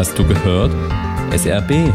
Hast du gehört? SRB.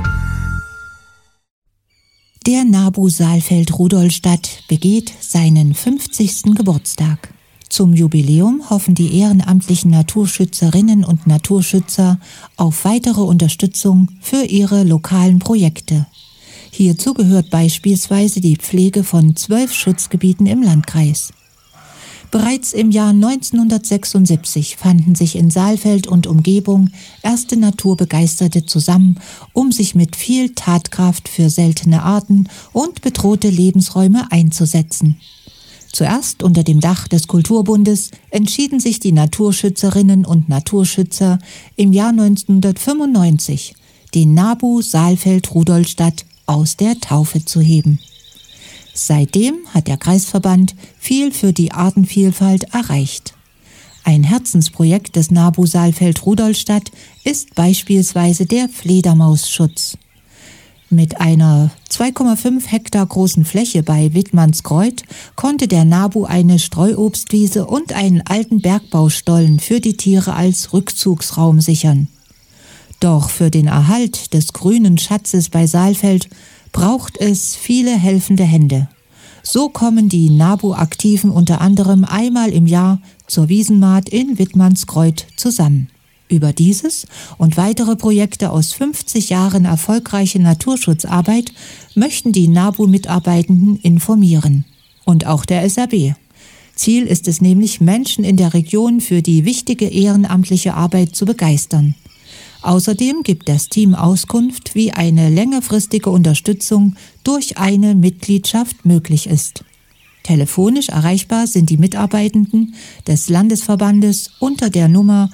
Der NABU Saalfeld-Rudolstadt begeht seinen 50. Geburtstag. Zum Jubiläum hoffen die ehrenamtlichen Naturschützerinnen und Naturschützer auf weitere Unterstützung für ihre lokalen Projekte. Hierzu gehört beispielsweise die Pflege von 12 Schutzgebieten im Landkreis. Bereits im Jahr 1976 fanden sich in Saalfeld und Umgebung erste Naturbegeisterte zusammen, um sich mit viel Tatkraft für seltene Arten und bedrohte Lebensräume einzusetzen. Zuerst unter dem Dach des Kulturbundes entschieden sich die Naturschützerinnen und Naturschützer im Jahr 1995, den NABU Saalfeld-Rudolstadt aus der Taufe zu heben. Seitdem hat der Kreisverband viel für die Artenvielfalt erreicht. Ein Herzensprojekt des NABU Saalfeld-Rudolstadt ist beispielsweise der Fledermausschutz. Mit einer 2,5 Hektar großen Fläche bei Wittmannskreuth konnte der NABU eine Streuobstwiese und einen alten Bergbaustollen für die Tiere als Rückzugsraum sichern. Doch für den Erhalt des grünen Schatzes bei Saalfeld braucht es viele helfende Hände. So kommen die NABU-Aktiven unter anderem einmal im Jahr zur Wiesenmahd in Wittmannskreuth zusammen. Über dieses und weitere Projekte aus 50 Jahren erfolgreiche Naturschutzarbeit möchten die NABU-Mitarbeitenden informieren. Und auch der SRB. Ziel ist es nämlich, Menschen in der Region für die wichtige ehrenamtliche Arbeit zu begeistern. Außerdem gibt das Team Auskunft, wie eine längerfristige Unterstützung durch eine Mitgliedschaft möglich ist. Telefonisch erreichbar sind die Mitarbeitenden des Landesverbandes unter der Nummer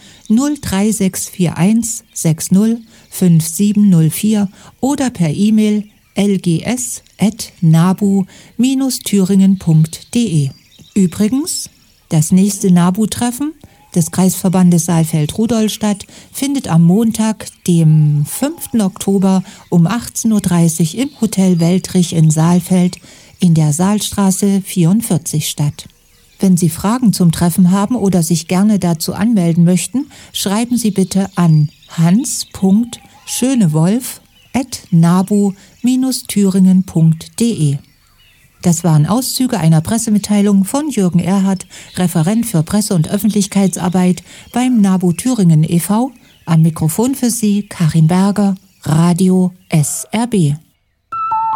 03641 60 5704 oder per E-Mail lgs@nabu-thüringen.de. Übrigens, das nächste NABU-Treffen des Kreisverbandes Saalfeld-Rudolstadt findet am Montag, dem 5. Oktober um 18.30 Uhr im Hotel Weltrich in Saalfeld in der Saalstraße 44 statt. Wenn Sie Fragen zum Treffen haben oder sich gerne dazu anmelden möchten, schreiben Sie bitte an hans.schönewolf@nabu-thüringen.de. Das waren Auszüge einer Pressemitteilung von Jürgen Erhardt, Referent für Presse- und Öffentlichkeitsarbeit beim NABU Thüringen e.V. Am Mikrofon für Sie Karin Berger, Radio SRB.